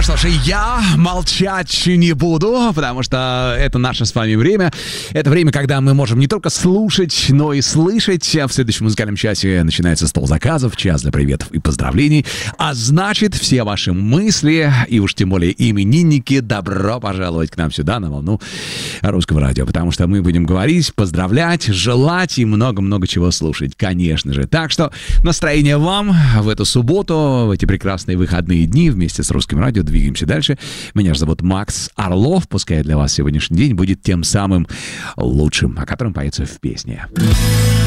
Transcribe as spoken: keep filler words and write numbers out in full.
что ж, я молчать не буду, потому что это наше с вами время. Это время, когда мы можем не только слушать, но и слышать. А в следующем музыкальном часе начинается стол заказов, час для приветов и поздравлений. А значит, все ваши мысли, и уж тем более именинники, добро пожаловать к нам сюда, на волну Русского радио. Потому что мы будем говорить, поздравлять, желать и много-много чего слушать, конечно же. Так что настроение вам в эту субботу, в эти прекрасные выходные дни вместе с Русским радио. Двигаемся дальше. Меня же зовут Макс Орлов. Пускай для вас сегодняшний день будет тем самым лучшим, о котором поется в песне.